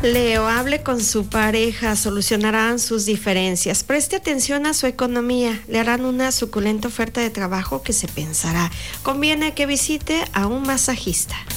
Leo, hable con su pareja, solucionarán sus diferencias. Preste atención a su economía. Le harán una suculenta oferta de trabajo que se pensará. Conviene que visite a un masajista.